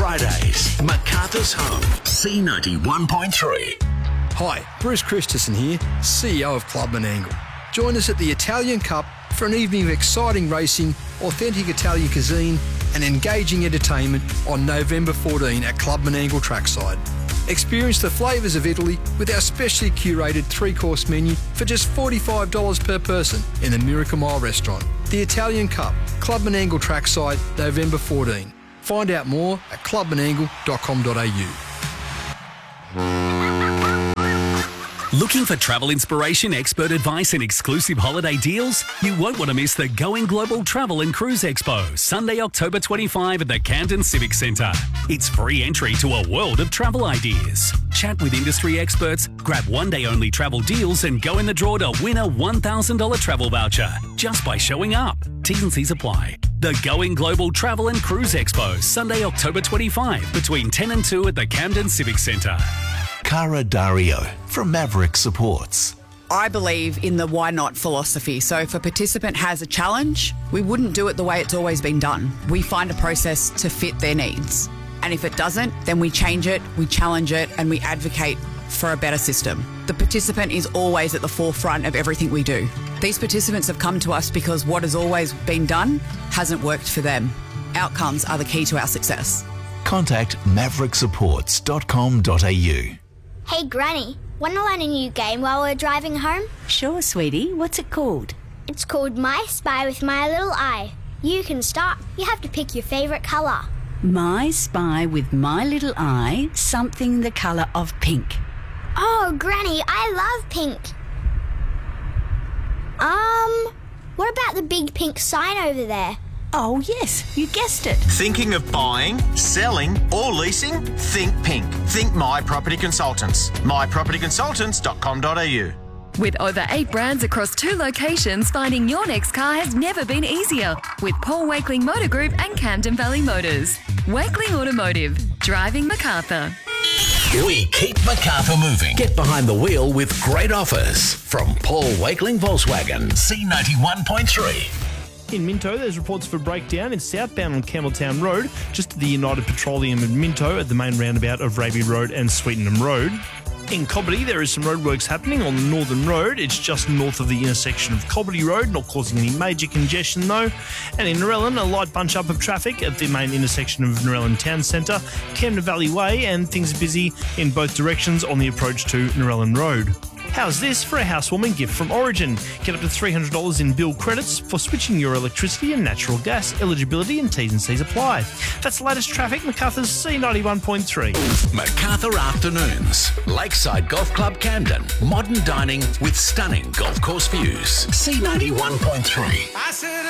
Fridays, Macarthur's home, C91.3. Hi, Bruce Christensen here, CEO of Club Menangle. Join us at the Italian Cup for an evening of exciting racing, authentic Italian cuisine and engaging entertainment on November 14 at Club Menangle Trackside. Experience the flavours of Italy with our specially curated 3-course menu for just $45 per person in the Miracle Mile restaurant. The Italian Cup, Club Menangle Trackside, November 14. Find out more at clubmenangle.com.au. Looking for travel inspiration, expert advice and exclusive holiday deals? You won't want to miss the Going Global Travel and Cruise Expo, Sunday, October 25 at the Camden Civic Centre. It's free entry to a world of travel ideas. Chat with industry experts, grab one-day-only travel deals and go in the draw to win a $1,000 travel voucher just by showing up. T's and C's apply. The Going Global Travel and Cruise Expo, Sunday, October 25 between 10 and 2 at the Camden Civic Centre. Cara Dario from Maverick Supports. I believe in the why not philosophy. So if a participant has a challenge, we wouldn't do it the way it's always been done. We find a process to fit their needs. And if it doesn't, then we change it, we challenge it, and we advocate for a better system. The participant is always at the forefront of everything we do. These participants have come to us because what has always been done hasn't worked for them. Outcomes are the key to our success. Contact mavericksupports.com.au. Hey Granny, want to learn a new game while we're driving home? Sure, sweetie. What's it called? It's called My Spy with My Little Eye. You can start. You have to pick your favourite colour. My Spy with My Little Eye, something the colour of pink. Oh, Granny, I love pink. What about the big pink sign over there? Oh, yes, you guessed it. Thinking of buying, selling or leasing? Think pink. Think My Property Consultants. mypropertyconsultants.com.au. With over 8 brands across 2 locations, finding your next car has never been easier. With Paul Wakeling Motor Group and Camden Valley Motors. Wakeling Automotive. Driving Macarthur. We keep Macarthur moving. Get behind the wheel with great offers from Paul Wakeling Volkswagen, C91.3. In Minto, there's reports of a breakdown in southbound on Campbelltown Road, just to the United Petroleum in Minto at the main roundabout of Raby Road and Sweetenham Road. In Cobbitty, there is some roadworks happening on the Northern Road. It's just north of the intersection of Cobbitty Road, not causing any major congestion though. And in Narellan, a light bunch-up of traffic at the main intersection of Narellan Town Centre, Camden Valley Way, and things are busy in both directions on the approach to Narellan Road. How's this for a housewarming gift from Origin? Get up to $300 in bill credits for switching your electricity and natural gas. Eligibility and T's and C's apply. That's the latest traffic, Macarthur's C91.3. Macarthur Afternoons. Lakeside Golf Club Camden. Modern dining with stunning golf course views. C91.3.